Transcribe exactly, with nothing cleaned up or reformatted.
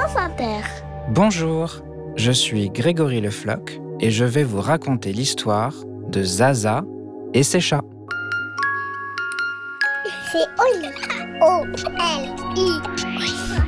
France Inter. Bonjour, je suis Grégory Le Floch et je vais vous raconter l'histoire de Zaza et ses chats. C'est Oli. O L I.